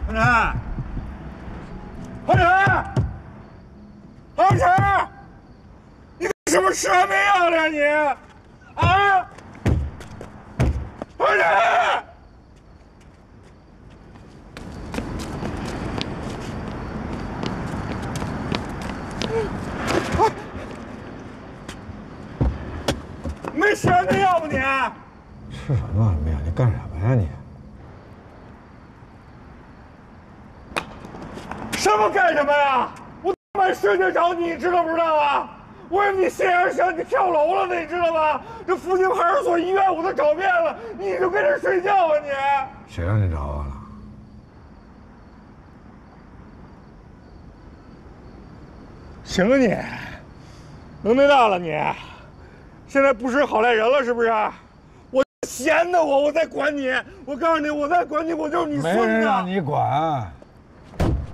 韩晨，韩晨，韩晨，你是不是吃安眠药了呀你？啊，韩晨！没吃安眠药吧你？ 吃什么安眠药？你干什么呀你？ 什么干什么呀？我他妈睡觉找你，知道不知道啊？我以为你心眼小，你跳楼了呢，你知道吗？这附近派出所、医院我都找遍了，你就跟这睡觉啊你？ 谁让你找我了？ 行啊你，能耐大了你，现在不识好赖人了是不是？我闲的我再管你，我告诉你，我再管你，我就是你孙子。 没人让你管。